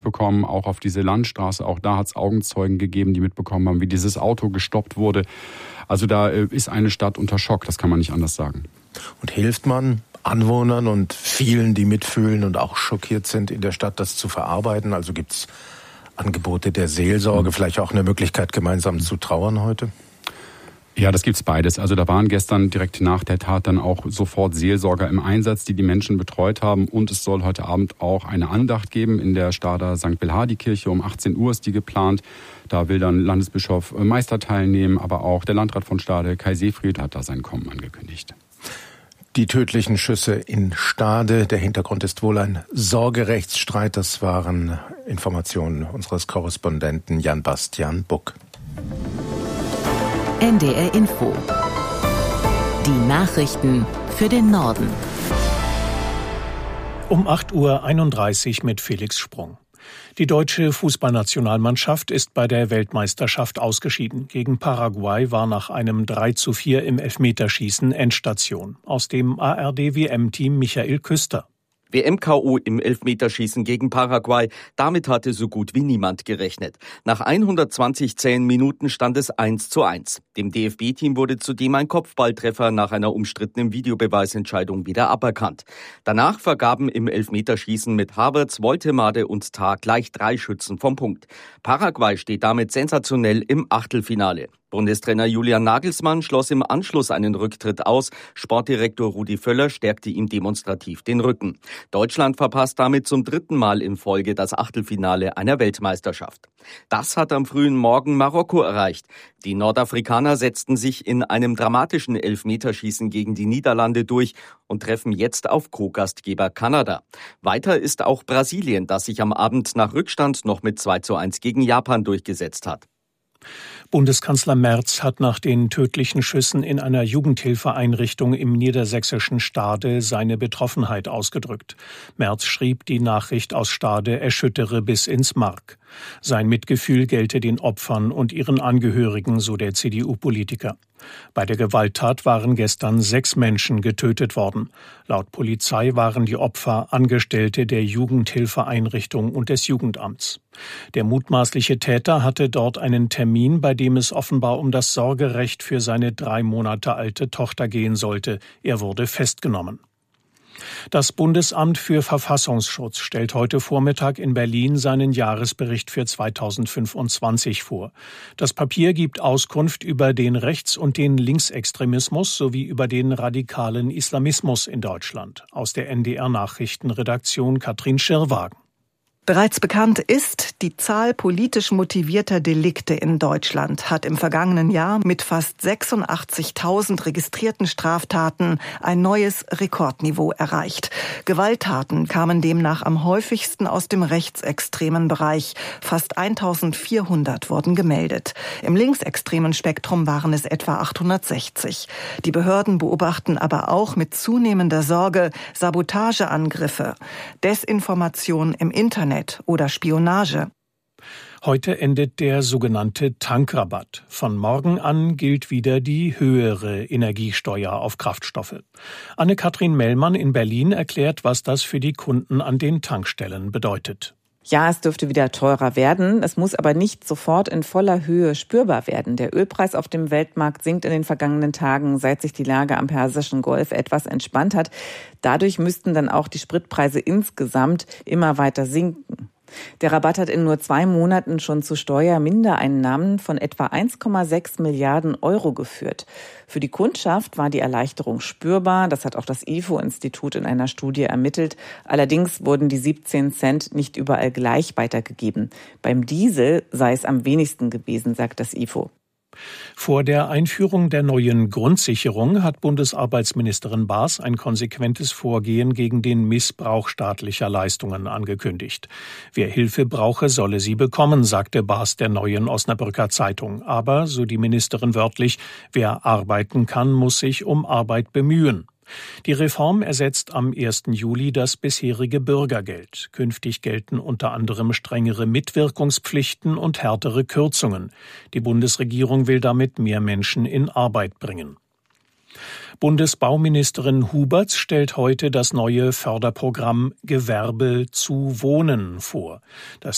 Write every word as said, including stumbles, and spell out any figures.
mitbekommen, auch auf diese Landstraße. Auch da hat es Augenzeugen gegeben, die mitbekommen haben, wie dieses Auto gestoppt wurde. Also da ist eine Stadt unter Schock, das kann man nicht anders sagen. Und hilft man Anwohnern und vielen, die mitfühlen und auch schockiert sind in der Stadt, das zu verarbeiten? Also gibt es Angebote der Seelsorge, vielleicht auch eine Möglichkeit, gemeinsam zu trauern heute? Ja, das gibt's beides. Also da waren gestern direkt nach der Tat dann auch sofort Seelsorger im Einsatz, die die Menschen betreut haben. Und es soll heute Abend auch eine Andacht geben in der Stader Sankt Belhadi-Kirche. Um achtzehn Uhr ist die geplant. Da will dann Landesbischof Meister teilnehmen, aber auch der Landrat von Stade, Kai Seefried, hat da sein Kommen angekündigt. Die tödlichen Schüsse in Stade, der Hintergrund ist wohl ein Sorgerechtsstreit. Das waren Informationen unseres Korrespondenten Jan-Bastian Buck. N D R Info. Die Nachrichten für den Norden. Um acht Uhr einunddreißig mit Felix Sprung. Die deutsche Fußballnationalmannschaft ist bei der Weltmeisterschaft ausgeschieden. Gegen Paraguay war nach einem drei zu vier im Elfmeterschießen Endstation. Aus dem A R D-W M-Team Michael Küster. W M-K O im Elfmeterschießen gegen Paraguay. Damit hatte so gut wie niemand gerechnet. Nach hundertzwanzig zähen Minuten stand es eins zu eins. Dem D F B-Team wurde zudem ein Kopfballtreffer nach einer umstrittenen Videobeweisentscheidung wieder aberkannt. Danach vergaben im Elfmeterschießen mit Havertz, Woltemade und Tah gleich drei Schützen vom Punkt. Paraguay steht damit sensationell im Achtelfinale. Bundestrainer Julian Nagelsmann schloss im Anschluss einen Rücktritt aus. Sportdirektor Rudi Völler stärkte ihm demonstrativ den Rücken. Deutschland verpasst damit zum dritten Mal in Folge das Achtelfinale einer Weltmeisterschaft. Das hat am frühen Morgen Marokko erreicht. Die Nordafrikaner setzten sich in einem dramatischen Elfmeterschießen gegen die Niederlande durch und treffen jetzt auf Co-Gastgeber Kanada. Weiter ist auch Brasilien, das sich am Abend nach Rückstand noch mit zwei zu eins gegen Japan durchgesetzt hat. Bundeskanzler Merz hat nach den tödlichen Schüssen in einer Jugendhilfeeinrichtung im niedersächsischen Stade seine Betroffenheit ausgedrückt. Merz schrieb, die Nachricht aus Stade erschüttere bis ins Mark. Sein Mitgefühl gelte den Opfern und ihren Angehörigen, so der C D U-Politiker. Bei der Gewalttat waren gestern sechs Menschen getötet worden. Laut Polizei waren die Opfer Angestellte der Jugendhilfeeinrichtung und des Jugendamts. Der mutmaßliche Täter hatte dort einen Termin, bei dem es offenbar um das Sorgerecht für seine drei Monate alte Tochter gehen sollte. Er wurde festgenommen. Das Bundesamt für Verfassungsschutz stellt heute Vormittag in Berlin seinen Jahresbericht für zweitausendfünfundzwanzig vor. Das Papier gibt Auskunft über den Rechts- und den Linksextremismus sowie über den radikalen Islamismus in Deutschland. Aus der N D R-Nachrichtenredaktion Katrin Schirrwagen. Bereits bekannt ist, die Zahl politisch motivierter Delikte in Deutschland hat im vergangenen Jahr mit fast sechsundachtzigtausend registrierten Straftaten ein neues Rekordniveau erreicht. Gewalttaten kamen demnach am häufigsten aus dem rechtsextremen Bereich. Fast eintausendvierhundert wurden gemeldet. Im linksextremen Spektrum waren es etwa achthundertsechzig. Die Behörden beobachten aber auch mit zunehmender Sorge Sabotageangriffe, Desinformation im Internet oder Spionage. Heute endet der sogenannte Tankrabatt. Von morgen an gilt wieder die höhere Energiesteuer auf Kraftstoffe. Anne-Kathrin Mellmann in Berlin erklärt, was das für die Kunden an den Tankstellen bedeutet. Ja, es dürfte wieder teurer werden. Es muss aber nicht sofort in voller Höhe spürbar werden. Der Ölpreis auf dem Weltmarkt sinkt in den vergangenen Tagen, seit sich die Lage am Persischen Golf etwas entspannt hat. Dadurch müssten dann auch die Spritpreise insgesamt immer weiter sinken. Der Rabatt hat in nur zwei Monaten schon zu Steuermindereinnahmen von etwa eins Komma sechs Milliarden Euro geführt. Für die Kundschaft war die Erleichterung spürbar. Das hat auch das I F O-Institut in einer Studie ermittelt. Allerdings wurden die siebzehn Cent nicht überall gleich weitergegeben. Beim Diesel sei es am wenigsten gewesen, sagt das I F O. Vor der Einführung der neuen Grundsicherung hat Bundesarbeitsministerin Baas ein konsequentes Vorgehen gegen den Missbrauch staatlicher Leistungen angekündigt. Wer Hilfe brauche, solle sie bekommen, sagte Baas der Neuen Osnabrücker Zeitung. Aber, so die Ministerin wörtlich, wer arbeiten kann, muss sich um Arbeit bemühen. Die Reform ersetzt am ersten Juli das bisherige Bürgergeld. Künftig gelten unter anderem strengere Mitwirkungspflichten und härtere Kürzungen. Die Bundesregierung will damit mehr Menschen in Arbeit bringen. Bundesbauministerin Huberts stellt heute das neue Förderprogramm Gewerbe zu Wohnen vor. Das